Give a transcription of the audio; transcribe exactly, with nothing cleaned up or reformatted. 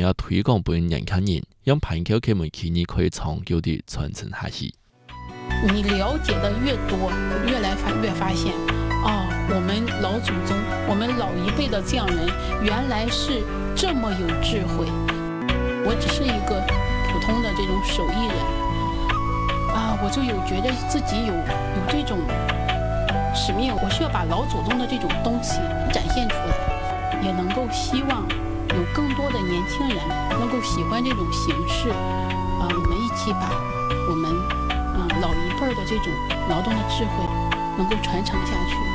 要推广俾年轻人，让盘口佢们企业可以长久地传承下去。 你了解的越多，越来发越发现，哦，我们老祖宗，我们老一辈的匠人，原来是这么有智慧。我只是一个普通的这种手艺人，啊，我就有觉得自己有有这种使命，我需要把老祖宗的这种东西展现出来，也能够希望有更多的年轻人能够喜欢这种形式，啊，我们一起把我们啊老一辈的这种劳动的智慧能够传承下去。